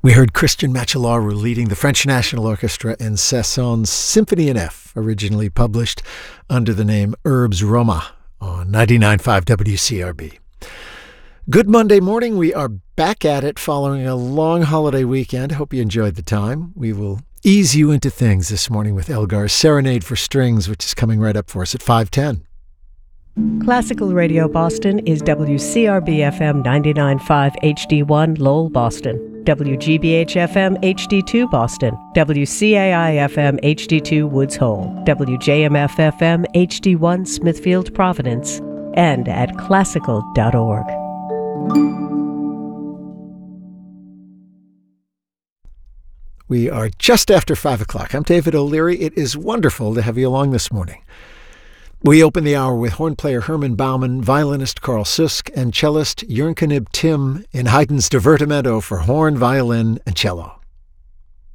We heard Christian Macielaru leading the French National Orchestra in Saint-Saëns' Symphony in F, originally published under the name Herbes Roma on 99.5 WCRB. Good Monday morning. We are back at it following a long holiday weekend. Hope you enjoyed the time. We will ease you into things this morning with Elgar's Serenade for Strings, which is coming right up for us at 5:10. Classical Radio Boston is WCRB-FM 99.5 HD1 Lowell, Boston, WGBH-FM HD2 Boston, WCAI-FM HD2 Woods Hole, WJMF-FM HD1 Smithfield, Providence, and at classical.org. We are just after 5 o'clock. I'm David O'Leary. It is wonderful to have you along this morning. We open the hour with horn player Herman Baumann, violinist Carl Susk, and cellist Jörnkenib Tim in Haydn's Divertimento for horn, violin, and cello.